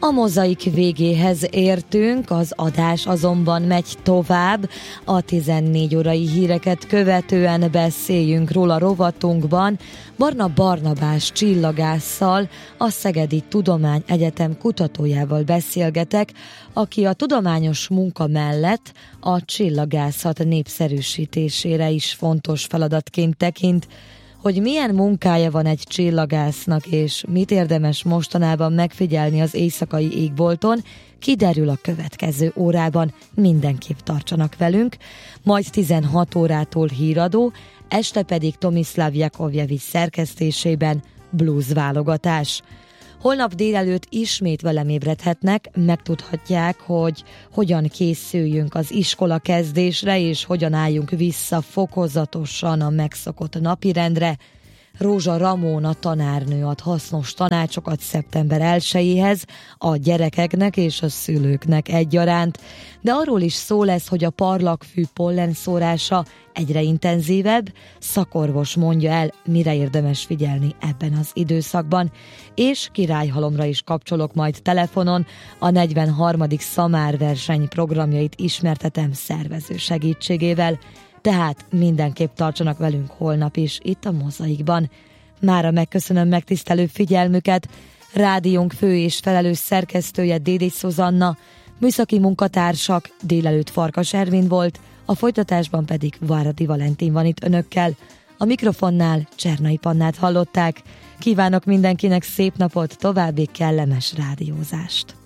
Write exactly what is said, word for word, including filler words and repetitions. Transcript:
A mozaik végéhez értünk, az adás azonban megy tovább. A tizennégy órai híreket követően beszéljünk róla rovatunkban Barna Barnabás csillagásszal, a Szegedi Tudományegyetem kutatójával beszélgetek, aki a tudományos munka mellett a csillagászat népszerűsítésére is fontos feladatként tekint. Hogy milyen munkája van egy csillagásznak, és mit érdemes mostanában megfigyelni az éjszakai égbolton, kiderül a következő órában, mindenképp tartsanak velünk, majd tizenhat órától híradó, este pedig Tomislav Jakovjevics szerkesztésében blues válogatás. Holnap délelőtt ismét velem ébredhetnek, megtudhatják, hogy hogyan készüljünk az iskola kezdésre, és hogyan álljunk vissza fokozatosan a megszokott napirendre. Rózsa Ramóna tanárnő ad hasznos tanácsokat szeptember elsejéhez a gyerekeknek és a szülőknek egyaránt, de arról is szó lesz, hogy a parlagfű pollenszórása egyre intenzívebb, szakorvos mondja el, mire érdemes figyelni ebben az időszakban, és királyhalomra is kapcsolok majd telefonon, a negyvenharmadik Szamár verseny programjait ismertetem szervező segítségével, tehát mindenképp tartsanak velünk holnap is itt a Mozaikban. Mára megköszönöm megtisztelő figyelmüket, rádiónk fő és felelős szerkesztője Dédés Szuzanna, műszaki munkatársak délelőtt Farkas Ervin volt, a folytatásban pedig Váradi Valentin van itt önökkel. A mikrofonnál Csernai Pannát hallották. Kívánok mindenkinek szép napot, további kellemes rádiózást!